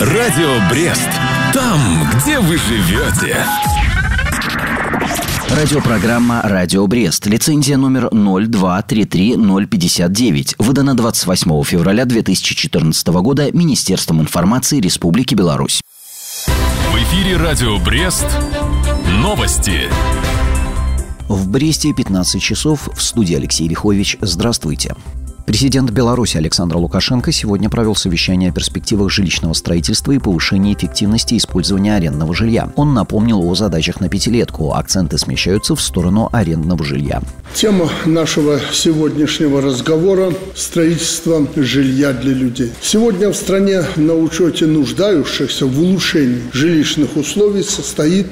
Радио Брест. Там, где вы живете. Радиопрограмма «Радио Брест». Лицензия номер 0233059. Выдана 28 февраля 2014 года Министерством информации Республики Беларусь. В эфире «Радио Брест». Новости. В Бресте 15 часов. В студии Алексей Лихович. Здравствуйте. Президент Беларуси Александр Лукашенко сегодня провел совещание о перспективах жилищного строительства и повышении эффективности использования арендного жилья. Он напомнил о задачах на пятилетку. Акценты смещаются в сторону арендного жилья. Тема нашего сегодняшнего разговора – строительство жилья для людей. Сегодня в стране на учете нуждающихся в улучшении жилищных условий состоит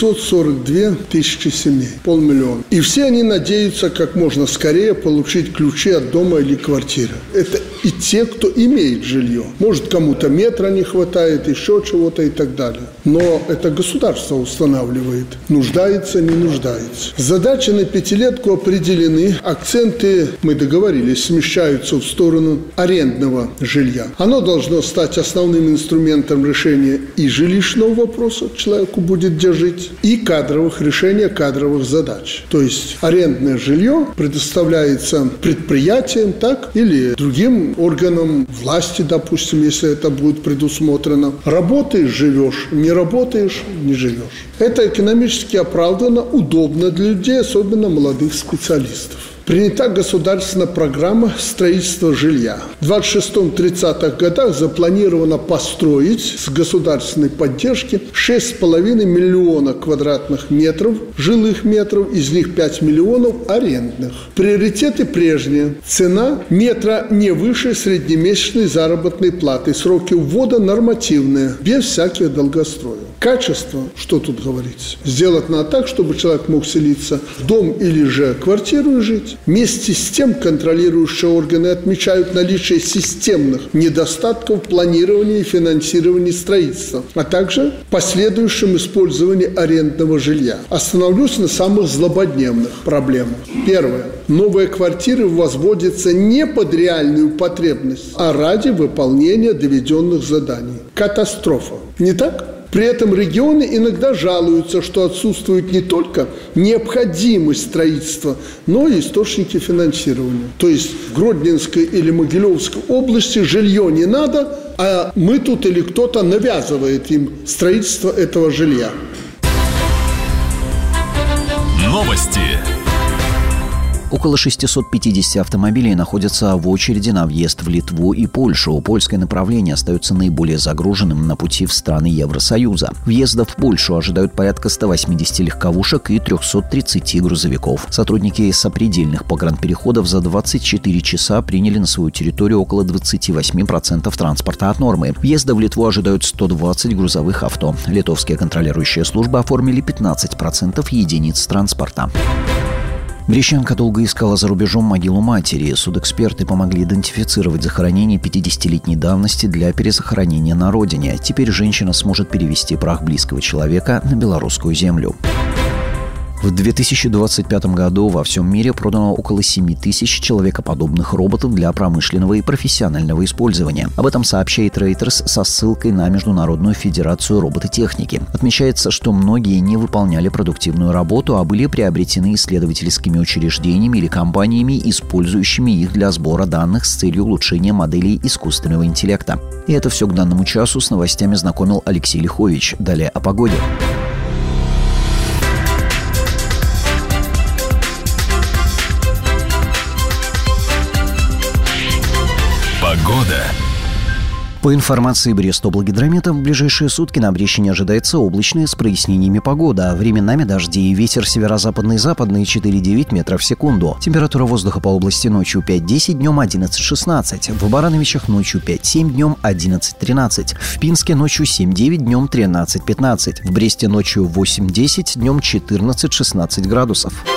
542 тысячи семей, 500 000. И все они надеются как можно скорее получить ключи от дома или квартиры. Это и те, кто имеет жилье. Может, кому-то метра не хватает, еще чего-то и так далее. Но это государство устанавливает, нуждается, не нуждается. Задачи на пятилетку определены. Акценты, мы договорились, смещаются в сторону арендного жилья. Оно должно стать основным инструментом решения и жилищного вопроса, человеку будет где жить, и решения кадровых задач. То есть арендное жилье предоставляется предприятиям, так, или другим органам власти, допустим, если это будет предусмотрено. Работаешь – живешь, не работаешь – не живешь. Это экономически оправданно, удобно для людей, особенно молодых специалистов. Принята государственная программа строительства жилья. В 26-30-х годах запланировано построить с государственной поддержки 6,5 миллиона квадратных метров жилых метров, из них 5 миллионов арендных. Приоритеты прежние. Цена метра не выше среднемесячной заработной платы. Сроки ввода нормативные, без всяких долгостроев. Качество, что тут говорить? Сделать надо так, чтобы человек мог селиться в дом или же квартиру и жить. Вместе с тем контролирующие органы отмечают наличие системных недостатков в планировании и финансировании строительства, а также последующем использовании арендного жилья. Остановлюсь на самых злободневных проблемах. Первое. Новые квартиры возводятся не под реальную потребность, а ради выполнения доведенных заданий. Катастрофа. Не так? При этом регионы иногда жалуются, что отсутствует не только необходимость строительства, но и источники финансирования. То есть в Гродненской или Могилевской области жилье не надо, а мы тут или кто-то навязывает им строительство этого жилья. Новости. Около 650 автомобилей находятся в очереди на въезд в Литву и Польшу. Польское направление остается наиболее загруженным на пути в страны Евросоюза. Въезда в Польшу ожидают порядка 180 легковушек и 330 грузовиков. Сотрудники сопредельных погранпереходов за 24 часа приняли на свою территорию около 28% транспорта от нормы. Въезда в Литву ожидают 120 грузовых авто. Литовские контролирующие службы оформили 15% единиц транспорта. Брещанка долго искала за рубежом могилу матери. Судэксперты помогли идентифицировать захоронение 50-летней давности для перезахоронения на родине. Теперь женщина сможет перевести прах близкого человека на белорусскую землю. В 2025 году во всем мире продано около 7 тысяч человекоподобных роботов для промышленного и профессионального использования. Об этом сообщает Reuters со ссылкой на Международную федерацию робототехники. Отмечается, что многие не выполняли продуктивную работу, а были приобретены исследовательскими учреждениями или компаниями, использующими их для сбора данных с целью улучшения моделей искусственного интеллекта. И это все к данному часу. С новостями знакомил Алексей Лихович. Далее о погоде. Погода. По информации Брестоблгидромета, в ближайшие сутки на Брещине ожидается облачная с прояснениями погода. Временами дожди и ветер северо-западный и западный 4,9 метров в секунду. Температура воздуха по области ночью 5-10, днем 11-16. В Барановичах ночью 5-7, днем 11-13. В Пинске ночью 7-9, днем 13-15. В Бресте ночью 8-10, днем 14-16 градусов.